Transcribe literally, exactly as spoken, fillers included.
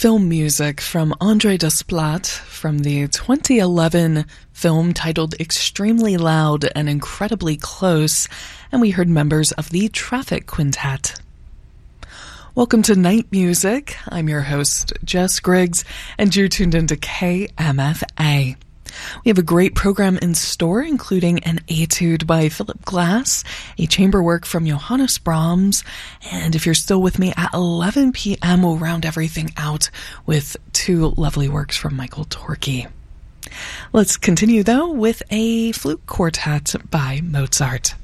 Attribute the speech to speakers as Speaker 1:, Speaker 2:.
Speaker 1: film music from André Desplat from the twenty eleven film titled Extremely Loud and Incredibly Close, and we heard members of the Traffic Quintet. Welcome to Night Music. I'm your host, Jess Griggs, and you're tuned into K M F A. We have a great program in store, including an etude by Philip Glass, a chamber work from Johannes Brahms, and if you're still with me at eleven p.m., we'll round everything out with two lovely works from Michael Torke. Let's continue, though, with a flute quartet by Mozart.